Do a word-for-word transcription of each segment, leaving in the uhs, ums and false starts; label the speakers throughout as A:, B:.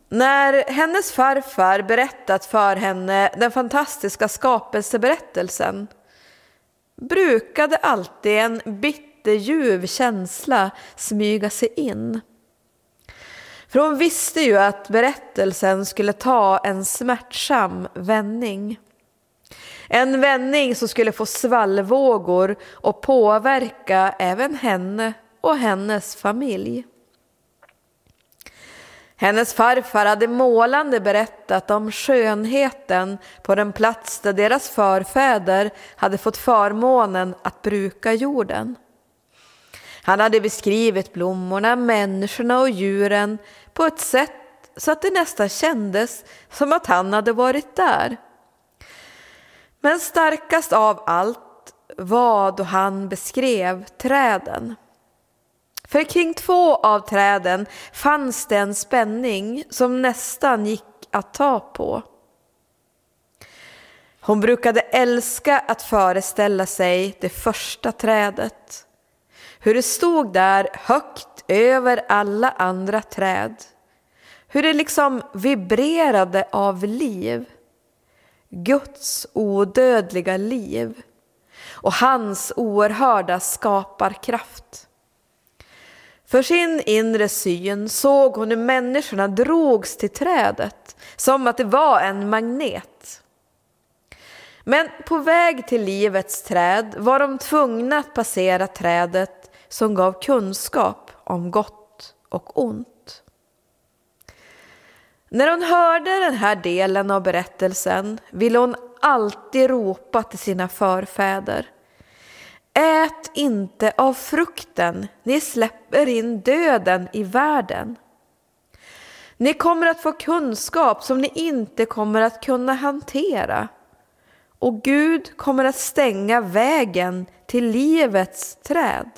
A: När hennes farfar berättat för henne den fantastiska skapelseberättelsen brukade alltid en bitterljuv känsla smyga sig in. För hon visste ju att berättelsen skulle ta en smärtsam vändning. En vändning som skulle få svallvågor och påverka även henne och hennes familj. Hennes farfar hade målande berättat om skönheten på den plats där deras förfäder hade fått förmånen att bruka jorden. Han hade beskrivit blommorna, människorna och djuren på ett sätt så att det nästan kändes som att han hade varit där. Men starkast av allt var då han beskrev träden. För kring två av träden fanns det en spänning som nästan gick att ta på. Hon brukade älska att föreställa sig det första trädet. Hur det stod där högt över alla andra träd. Hur det liksom vibrerade av liv. Guds odödliga liv. Och hans oerhörda skaparkraft. För sin inre syn såg hon hur människorna drogs till trädet som att det var en magnet. Men på väg till livets träd var de tvungna att passera trädet som gav kunskap om gott och ont. När hon hörde den här delen av berättelsen ville hon alltid ropa till sina förfäder. Ät inte av frukten, ni släpper in döden i världen. Ni kommer att få kunskap som ni inte kommer att kunna hantera. Och Gud kommer att stänga vägen till livets träd.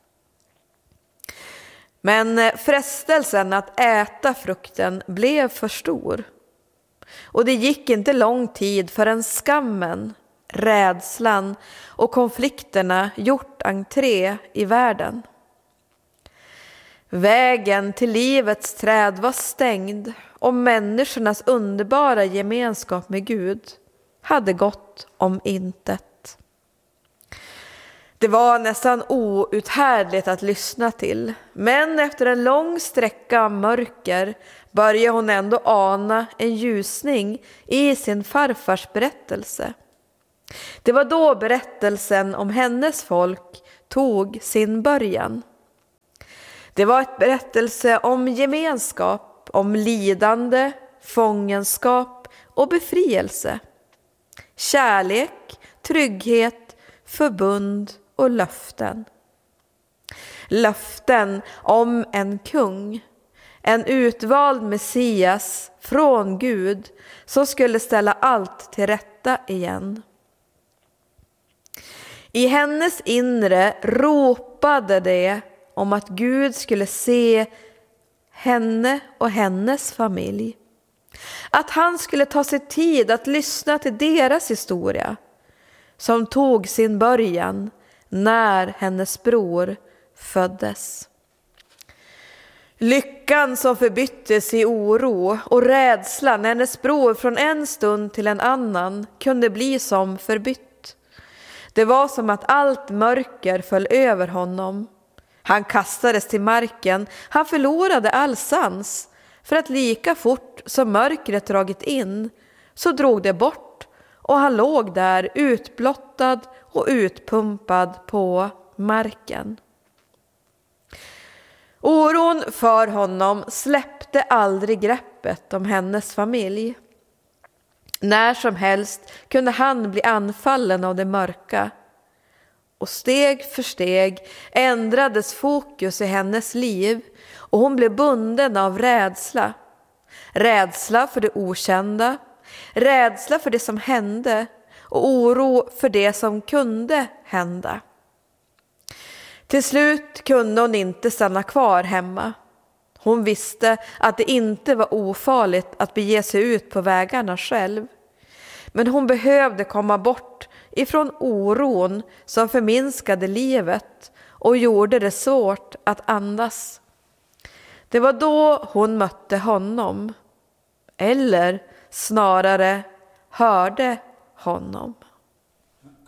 A: Men frestelsen att äta frukten blev för stor. Och det gick inte lång tid förrän skammen, rädslan och konflikterna gjort entré i världen. Vägen till livets träd var stängd och människornas underbara gemenskap med Gud hade gått om intet. Det var nästan outhärdligt att lyssna till, men efter en lång sträcka av mörker började hon ändå ana en ljusning i sin farfars berättelse. Det var då berättelsen om hennes folk tog sin början. Det var ett berättelse om gemenskap, om lidande, fångenskap och befrielse. Kärlek, trygghet, förbund och löften. Löften om en kung, en utvald Messias från Gud som skulle ställa allt till rätta igen. I hennes inre ropade det om att Gud skulle se henne och hennes familj. Att han skulle ta sig tid att lyssna till deras historia som tog sin början när hennes bror föddes. Lyckan som förbyttes i oro och rädsla när hennes bror från en stund till en annan kunde bli som förbytt. Det var som att allt mörker föll över honom. Han kastades till marken, han förlorade all sans, för att lika fort som mörkret dragit in så drog det bort och han låg där utblottad och utpumpad på marken. Oron för honom släppte aldrig greppet om hennes familj. När som helst kunde han bli anfallen av det mörka. Och steg för steg ändrades fokus i hennes liv och hon blev bunden av rädsla. Rädsla för det okända, rädsla för det som hände och oro för det som kunde hända. Till slut kunde hon inte stanna kvar hemma. Hon visste att det inte var ofarligt att bege sig ut på vägarna själv. Men hon behövde komma bort ifrån oron som förminskade livet och gjorde det svårt att andas. Det var då hon mötte honom, eller snarare hörde honom.